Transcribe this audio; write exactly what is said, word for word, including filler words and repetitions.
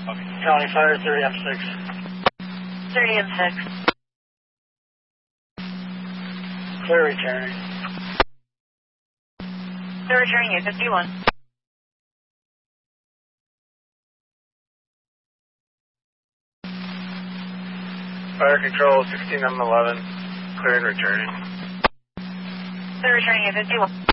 County Fire, thirty M six. thirty M six. Clear returning. Clear returning you, fifty-one. Fire control, sixteen M eleven, clear and returning. Clear returning you, fifty-one.